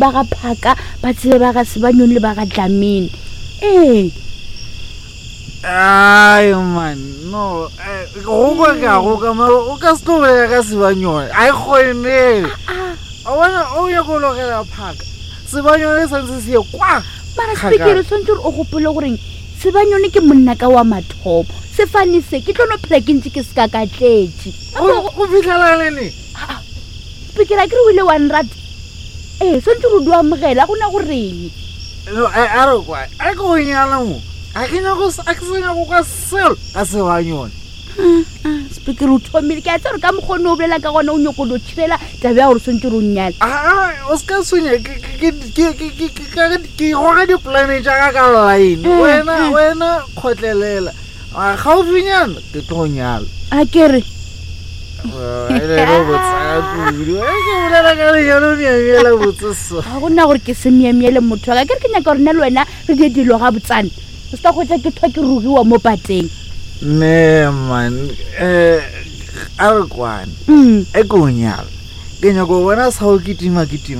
ba ga Phaka ba tsebe ba ga Sebanyoni le ba ga Dlamini Ay man no go ka maro o ka stobela ka Sebanyoni ai khoine o ya go lokela Phaka Sebanyoni sentse se kwa mara speaker sontsho o gopole gore Sebanyoni ke monna ka wa mathopo se fanise ke tlono phela ke ntse ke ska ka tletsi go fitlhela lene speaker a ke re wile 100 sontsho ro dua mogela gona go reng no a re kwa a go nyala mo a ke senya go ka sel ka Sebanyoni speaker o thomile ke a tsere ka mogone o bolela ka gona o nyoko do tshirela tabe ya gore sontsho ro nyala o ska sunya ke goga di plan tsa ka line wena khotlelela ga o finyana ke tlo nyala a kere ga gona gore ke semiemiele motho ka ke re ke nyaka gore nna le wena re di dilo ga botsane o se ka go tla ke thwa ke rugiwa mo pateng ne man a re kwane e ko nyala ke nyaka go bona sa o kitima